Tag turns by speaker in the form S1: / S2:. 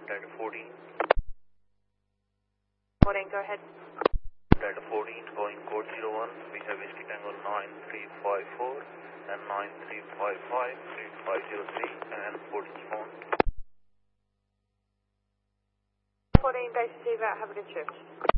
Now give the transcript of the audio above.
S1: Delta 14.
S2: 14, go ahead.
S1: Delta 14 going code 01. We have Whiskey Tango 9354 and 9355, 3503 and 14 phone.
S2: 14, base receiver, have a good shift.